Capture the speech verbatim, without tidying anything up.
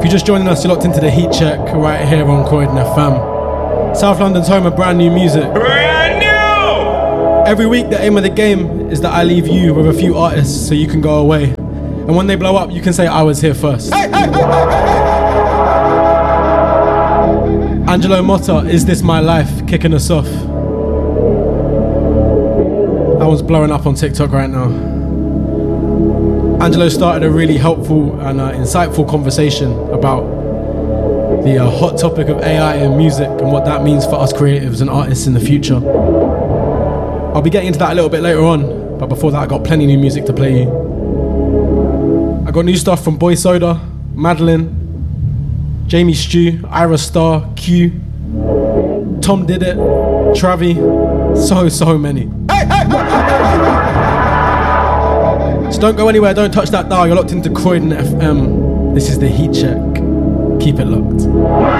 you're just joining us, you're locked into the Heat Check right here on Croydon F M. South London's home of brand new music. Brand new! Every week the aim of the game is that I leave you with a few artists so you can go away. And when they blow up, you can say I was here first. Hey, hey, hey, Angelo Motta, Is This My Life, kicking us off. That one's blowing up on TikTok right now. Angelo started a really helpful and uh, insightful conversation about the uh, hot topic of A I and music and what that means for us creatives and artists in the future. I'll be getting into that a little bit later on, but before that I got plenty new music to play you. I got new stuff from Boy Soda, Madeline, Jamie Stew, Ira Star, Q, Tom Did It, Travi, so, so many. So don't go anywhere, don't touch that dial, you're locked into Croydon F M. This is the Heat Check. Keep it locked.